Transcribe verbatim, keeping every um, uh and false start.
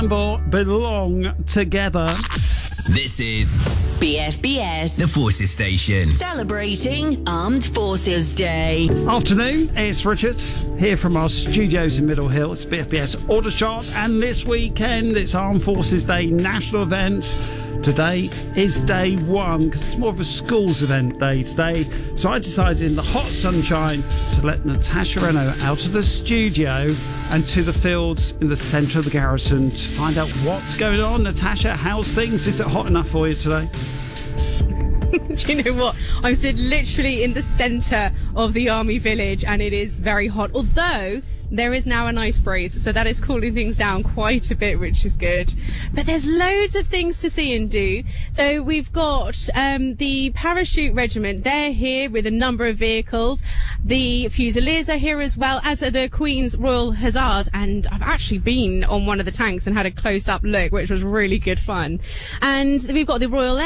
Campbell, Belong Together. This is B F B S, the Forces Station. celebrating Armed Forces Day. Afternoon, it's Richard here from our studios in Middle Hill. It's B F B S Aldershot, and this weekend it's Armed Forces Day national event. Today is day one because it's more of a schools event day today. So I decided in the hot sunshine to let Natasha Reno out of the studio and to the fields in the centre of the garrison to find out what's going on. Natasha, how's things? Is it hot enough for you today? Do you know what? I'm stood literally in the centre of the army village and it is very hot. Although there is now a nice breeze, so that is cooling things down quite a bit, which is good. But there's loads of things to see and do. So we've got um, the parachute regiment. They're here with a number of vehicles. The Fusiliers are here as well, as are the Queen's Royal Hussars. And I've actually been on one of the tanks and had a close-up look, which was really good fun. And we've got the Royal Air